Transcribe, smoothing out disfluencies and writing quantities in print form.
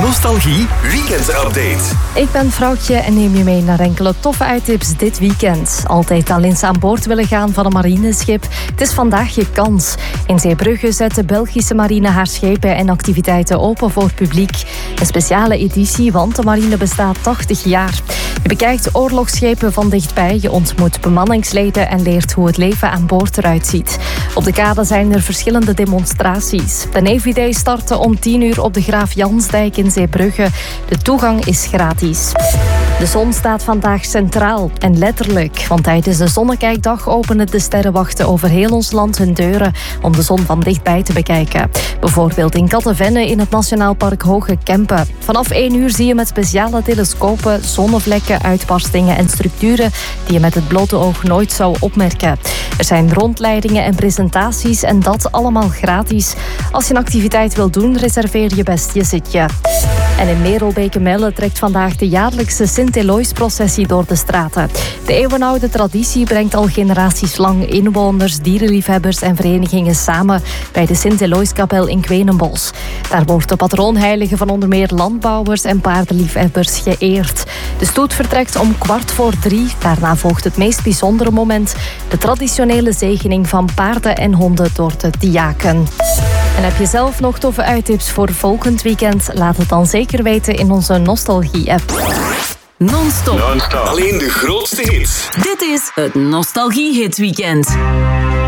Nostalgie Weekend Update. Ik ben Vrouwtje en neem je mee naar enkele toffe uittips dit weekend. Altijd al eens aan boord willen gaan van een marineschip? Het is vandaag je kans. In Zeebrugge zet de Belgische marine haar schepen en activiteiten open voor publiek. Een speciale editie, want de marine bestaat 80 jaar. Je bekijkt oorlogsschepen van dichtbij, je ontmoet bemanningsleden en leert hoe het leven aan boord eruit ziet. Op de kade zijn er verschillende demonstraties. De Navy Day startte om 10 uur op de Graaf Jansdijk in Zeebrugge. De toegang is gratis. De zon staat vandaag centraal en letterlijk, want tijdens de Zonnekijkdag openen de sterrenwachten over heel ons land hun deuren om de zon van dichtbij te bekijken. Bijvoorbeeld in Kattenvenne in het Nationaal Park Hoge Kempen. Vanaf 1 uur zie je met speciale telescopen zonnevlekken, uitbarstingen en structuren die je met het blote oog nooit zou opmerken. Er zijn rondleidingen en presentaties en dat allemaal gratis. Als je een activiteit wilt doen, reserveer je best je zitje. En in Merelbeke-Melle trekt vandaag de jaarlijkse Sint-Elois-processie door de straten. De eeuwenoude traditie brengt al generaties lang inwoners, dierenliefhebbers en verenigingen samen bij de Sint-Eloiskapel in Kwenenbos. Daar wordt de patroonheilige van onder meer landbouwers en paardenliefhebbers geëerd. De stoet vertrekt om 2:15. Daarna volgt het meest bijzondere moment, de traditionele zegening van paarden en honden door de diaken. En heb je zelf nog toffe uittips voor volgend weekend? Laat het dan zeker weten in onze Nostalgie-app. Non-stop. Alleen de grootste hits. Dit is het Nostalgie Hit Weekend.